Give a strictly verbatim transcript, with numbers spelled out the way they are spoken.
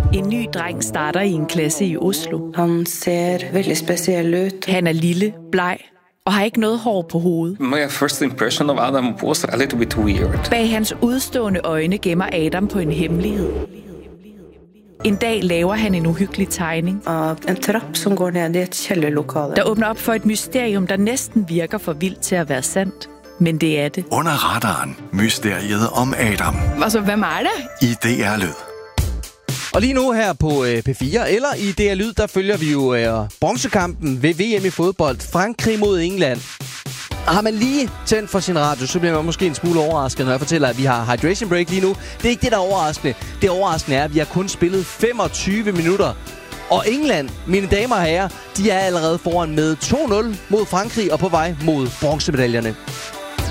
En ny dreng starter i en klasse i Oslo. Han ser veldig speciel ud. Han er lille, bleg og har ikke noget hår på hovedet. My first impression of Adam was a little bit weird. Bag hans udstående øjne gemmer Adam på en hemmelighed. En dag laver han en uhyggelig tegning Av en trapp som går ned i et kælderlokale. der åbner op for et mysterium, der næsten virker for vildt til at være sandt. Men det er det. Under radaren. Mysteriet om Adam. Altså, hvem er det? I D R Lyd. Og lige nu her på øh, P fire, eller i D R Lyd, der følger vi jo øh, bronzekampen ved V M i fodbold. Frankrig mod England. Har man lige tændt for sin radio, så bliver man måske en smule overrasket, når jeg fortæller, at vi har hydration break lige nu. Det er ikke det, der er overraskende. Det overraskende er, at vi har kun spillet femogtyve minutter. Og England, mine damer og herrer, de er allerede foran med to nul mod Frankrig og på vej mod bronzemedaljerne.